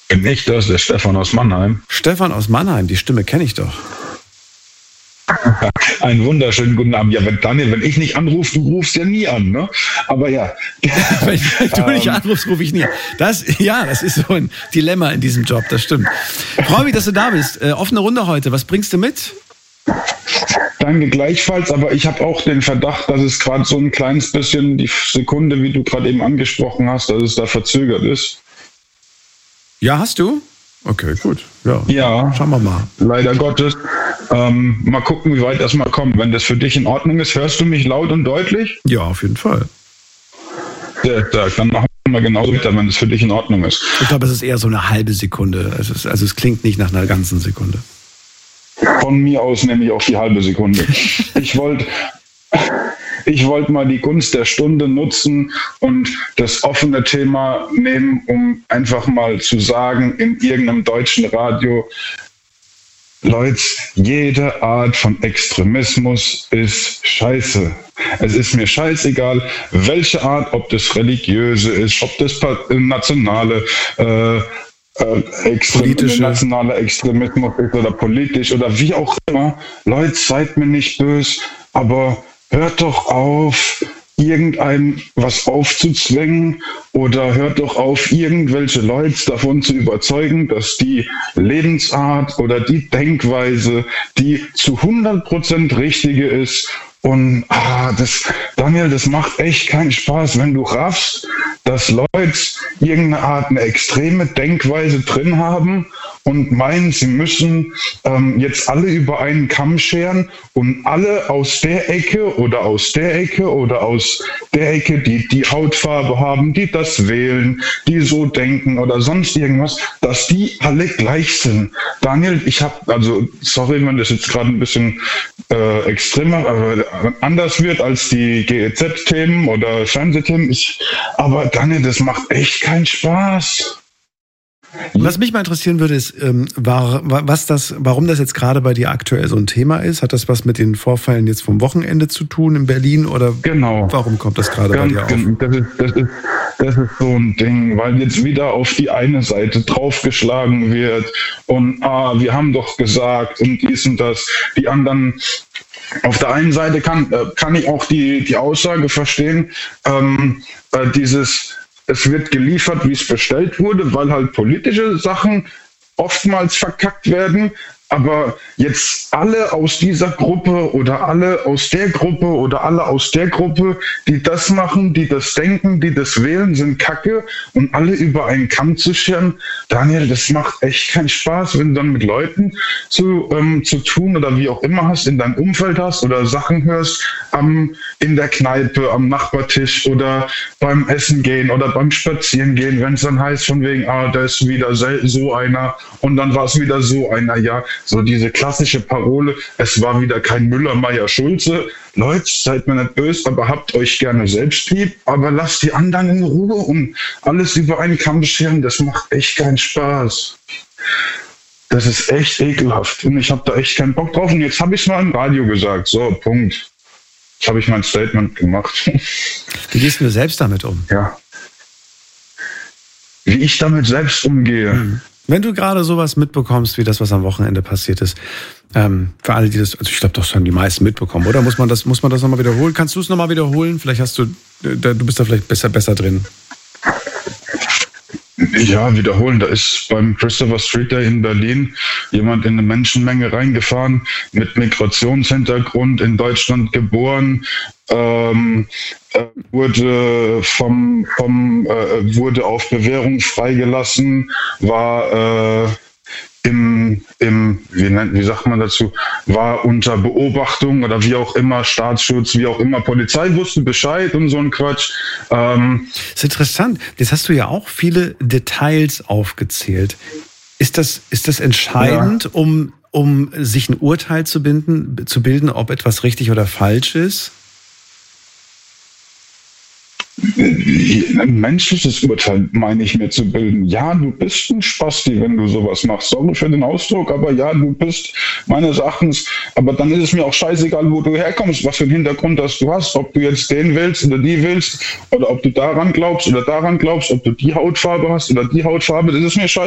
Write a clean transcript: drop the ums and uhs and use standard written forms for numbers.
Bin ich das, der Stefan aus Mannheim? Stefan aus Mannheim, die Stimme kenne ich doch. Einen wunderschönen guten Abend. Ja, Daniel, wenn ich nicht anrufe, du rufst ja nie an, ne? Aber ja. Wenn du nicht anrufst, rufe ich nie an. Das ist so ein Dilemma in diesem Job, das stimmt. Freue mich, dass du da bist. Offene Runde heute. Was bringst du mit? Danke gleichfalls, aber ich habe auch den Verdacht, dass es gerade so ein kleines bisschen die Sekunde, wie du gerade eben angesprochen hast, dass es da verzögert ist. Ja, hast du? Okay, gut. Ja, schauen wir mal. Leider Gottes. Mal gucken, wie weit das mal kommt. Wenn das für dich in Ordnung ist, hörst du mich laut und deutlich? Ja, auf jeden Fall. Sehr stark. Dann machen wir genauso weiter, wenn es für dich in Ordnung ist. Ich glaube, es ist eher so eine halbe Sekunde. Es klingt nicht nach einer ganzen Sekunde. Von mir aus nehme ich auch die halbe Sekunde. Ich wollte mal die Gunst der Stunde nutzen und das offene Thema nehmen, um einfach mal zu sagen, in irgendeinem deutschen Radio, Leute, jede Art von Extremismus ist scheiße. Es ist mir scheißegal, welche Art, ob das religiöse ist, ob das nationale nationaler Extremismus ist oder politisch oder wie auch immer. Leute, seid mir nicht böse, aber hört doch auf, irgendein was aufzuzwängen oder hört doch auf, irgendwelche Leute davon zu überzeugen, dass die Lebensart oder die Denkweise, die zu 100% richtige ist. Und Daniel, das macht echt keinen Spaß, wenn du raffst, dass Leute irgendeine Art, eine extreme Denkweise drin haben und meinen, sie müssen jetzt alle über einen Kamm scheren und alle aus der Ecke oder aus der Ecke oder aus der Ecke, die die Hautfarbe haben, die das wählen, die so denken oder sonst irgendwas, dass die alle gleich sind. Daniel, sorry, wenn das jetzt gerade ein bisschen extremer, aber anders wird als die GEZ-Themen oder Fernsehthemen. Aber Daniel, das macht echt keinen Spaß. Was mich mal interessieren würde, ist, warum das jetzt gerade bei dir aktuell so ein Thema ist. Hat das was mit den Vorfällen jetzt vom Wochenende zu tun in Berlin oder genau. Warum kommt das gerade bei dir auf? Das ist so ein Ding, weil jetzt wieder auf die eine Seite draufgeschlagen wird und wir haben doch gesagt und dies und das. Die anderen, auf der einen Seite kann ich auch die Aussage verstehen, es wird geliefert, wie es bestellt wurde, weil halt politische Sachen oftmals verkackt werden. Aber jetzt alle aus dieser Gruppe oder alle aus der Gruppe oder alle aus der Gruppe, die das machen, die das denken, die das wählen, sind Kacke und alle über einen Kamm zu scheren. Daniel, das macht echt keinen Spaß, wenn du dann mit Leuten zu tun oder wie auch immer hast, in deinem Umfeld hast oder Sachen hörst, in der Kneipe, am Nachbartisch oder beim Essen gehen oder beim Spazieren gehen, wenn es dann heißt von wegen, da ist wieder so einer und dann war es wieder so einer, ja. So diese klassische Parole, es war wieder kein Müller, Meier, Schulze. Leute, seid mir nicht böse, aber habt euch gerne selbst lieb, aber lasst die anderen in Ruhe und alles über einen Kamm scheren, das macht echt keinen Spaß. Das ist echt ekelhaft und ich habe da echt keinen Bock drauf und jetzt habe ich es mal im Radio gesagt, so, Punkt. Jetzt habe ich mein Statement gemacht. Wie gehst du selbst damit um? Ja. Wie ich damit selbst umgehe. Wenn du gerade sowas mitbekommst, wie das, was am Wochenende passiert ist, für alle, die das, also ich glaube, das haben die meisten mitbekommen, oder? Muss man das nochmal wiederholen? Kannst du es nochmal wiederholen? Vielleicht du bist da vielleicht besser drin. Ja, wiederholen. Da ist beim Christopher Street Day in Berlin jemand in eine Menschenmenge reingefahren, mit Migrationshintergrund, in Deutschland geboren, wurde auf Bewährung freigelassen, war wie sagt man dazu, war unter Beobachtung oder wie auch immer, Staatsschutz, wie auch immer, Polizei wusste Bescheid und so ein Quatsch. Das ist interessant. Jetzt hast du ja auch viele Details aufgezählt. Ist das entscheidend, ja, um sich ein Urteil zu bilden, ob etwas richtig oder falsch ist? Ein menschliches Urteil meine ich mir zu bilden. Ja, du bist ein Spasti, wenn du sowas machst. Sorry für den Ausdruck, aber ja, du bist meines Erachtens. Aber dann ist es mir auch scheißegal, wo du herkommst, was für einen Hintergrund das du hast. Ob du jetzt den willst oder die willst oder ob du daran glaubst oder daran glaubst, ob du die Hautfarbe hast oder die Hautfarbe, das ist mir scheißegal.